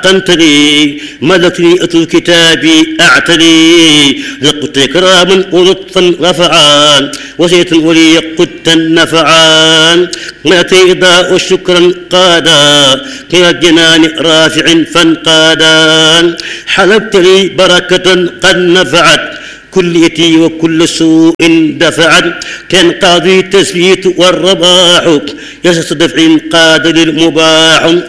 أتقنتني ملكني أتل كتابي أعتني لقدت إكراما ولطفا رفعا وسيتا ولي قدت نفعا مأتي إضاء شكرا قادا إلى الجنان رافع فانقادا حلبت لي بركة قد نفعت كليتي وكل سوء دفعت كان قاضي التثبيت والرباح يسس دفع قاد للمباح